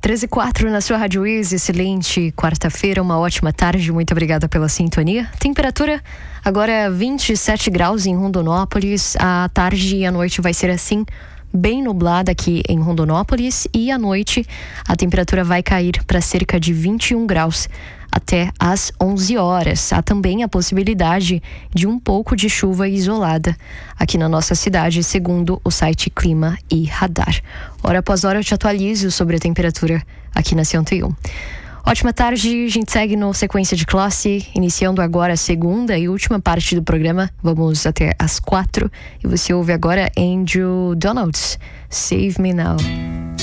13h04 na sua Rádio Easy, excelente quarta-feira, uma ótima tarde, muito obrigada pela sintonia. Temperatura agora 27 graus em Rondonópolis, a tarde e a noite vai ser assim, bem nublada aqui em Rondonópolis, e à noite a temperatura vai cair para cerca de 21 graus até às 11 horas. Há também a possibilidade de um pouco de chuva isolada aqui na nossa cidade, segundo o site Clima e Radar. Hora após hora eu te atualizo sobre a temperatura aqui na 101. Ótima tarde, a gente segue no Sequência de Classe, iniciando agora a segunda e última parte do programa. Vamos até às 4 e você ouve agora Andrew Donalds, Save Me Now.